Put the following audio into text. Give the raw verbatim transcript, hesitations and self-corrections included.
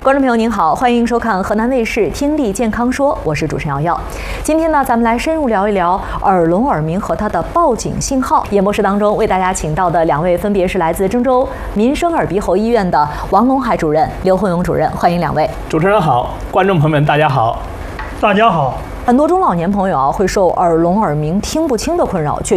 观众朋友您好，欢迎收看河南卫视《听力健康说》，我是主持人瑶瑶。今天呢，咱们来深入聊一聊耳聋耳鸣和它的报警信号。演播室当中为大家请到的两位分别是来自郑州民生耳鼻喉医院的王龙海主任、刘慧勇主任，欢迎两位。 主持人好，观众朋友们大家好。 大家好。 很多中老年朋友啊，会受耳聋耳鸣、听不清的困扰，却